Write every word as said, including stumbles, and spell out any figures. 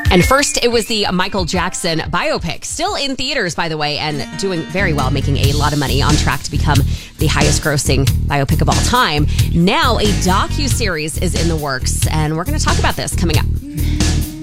And first, it was the Michael Jackson biopic, still in theaters, by the way, and doing very well, making a lot of money, on track to become the highest-grossing biopic of all time. Now, a docu-series is in the works, and we're going to talk about this coming up.